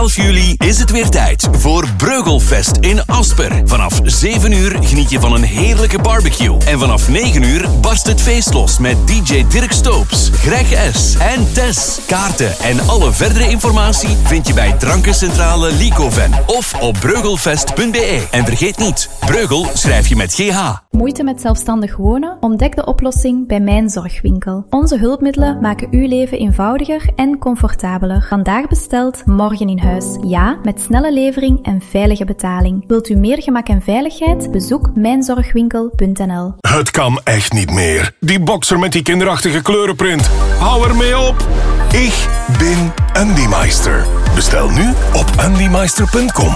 11 juli is het weer tijd voor Breugelfest in Asper. Vanaf 7 uur geniet je van een heerlijke barbecue. En vanaf 9 uur barst het feest los met DJ Dirk Stoops, Greg S. en Tess. Kaarten en alle verdere informatie vind je bij Drankencentrale Licoven of op breugelfest.be. En vergeet niet, Breugel schrijf je met GH. Moeite met zelfstandig wonen? Ontdek de oplossing bij Mijn Zorgwinkel. Onze hulpmiddelen maken uw leven eenvoudiger en comfortabeler. Vandaag besteld, morgen in huis. Ja, met snelle levering en veilige betaling. Wilt u meer gemak en veiligheid? Bezoek mijnzorgwinkel.nl. Het kan echt niet meer. Die boxer met die kinderachtige kleurenprint. Hou ermee op. Ik ben Andy Meister. Bestel nu op andymeister.com.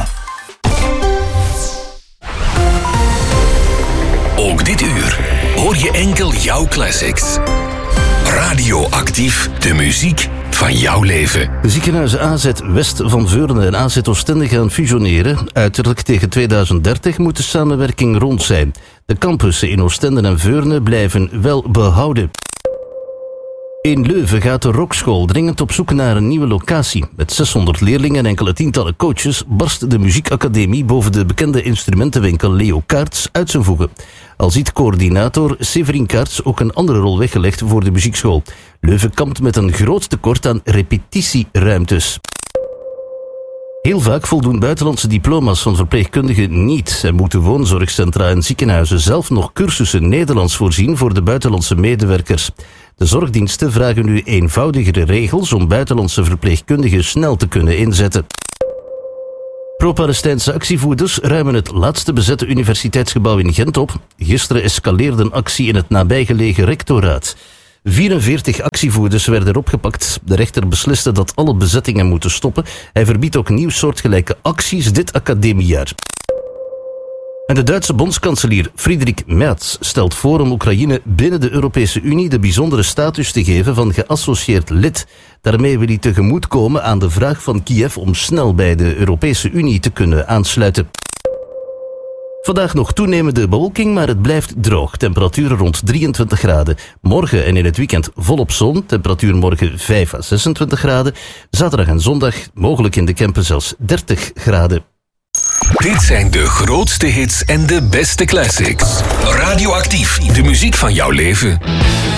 Ook dit uur hoor je enkel jouw classics. Radioactief, de muziek van jouw leven. De ziekenhuizen AZ West van Veurne en AZ Oostende gaan fusioneren. Uiterlijk tegen 2030 moet de samenwerking rond zijn. De campussen in Oostende en Veurne blijven wel behouden. In Leuven gaat de rockschool dringend op zoek naar een nieuwe locatie. Met 600 leerlingen en enkele tientallen coaches barst de muziekacademie boven de bekende instrumentenwinkel Leo Kaerts uit zijn voegen. Al ziet coördinator Severin Kaerts ook een andere rol weggelegd voor de muziekschool. Leuven kampt met een groot tekort aan repetitieruimtes. Heel vaak voldoen buitenlandse diploma's van verpleegkundigen niet en moeten woonzorgcentra en ziekenhuizen zelf nog cursussen Nederlands voorzien voor de buitenlandse medewerkers. De zorgdiensten vragen nu eenvoudigere regels om buitenlandse verpleegkundigen snel te kunnen inzetten. Pro-Palestijnse actievoerders ruimen het laatste bezette universiteitsgebouw in Gent op. Gisteren escaleerde een actie in het nabijgelegen rectoraat. 44 actievoerders werden opgepakt. De rechter besliste dat alle bezettingen moeten stoppen. Hij verbiedt ook nieuw soortgelijke acties dit academiejaar. En de Duitse bondskanselier Friedrich Merz stelt voor om Oekraïne binnen de Europese Unie de bijzondere status te geven van geassocieerd lid. Daarmee wil hij tegemoetkomen aan de vraag van Kiev om snel bij de Europese Unie te kunnen aansluiten. Vandaag nog toenemende bewolking, maar het blijft droog. Temperaturen rond 23 graden. Morgen en in het weekend volop zon. Temperatuur morgen 5 à 26 graden. Zaterdag en zondag mogelijk in de Kempen zelfs 30 graden. Dit zijn de grootste hits en de beste classics. Radioactief, de muziek van jouw leven.